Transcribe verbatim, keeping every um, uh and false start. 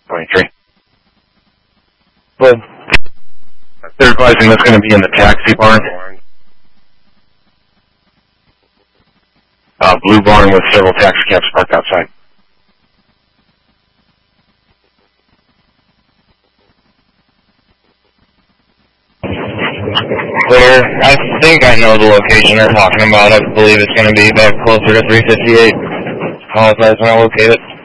twenty-three. But they're advising that's going to be in the taxi barn. Uh, blue barn with several taxi cabs parked outside. Clear. I think I know the location they're talking about. I believe it's going to be back closer to three fifty-eight. Apologize when I locate it.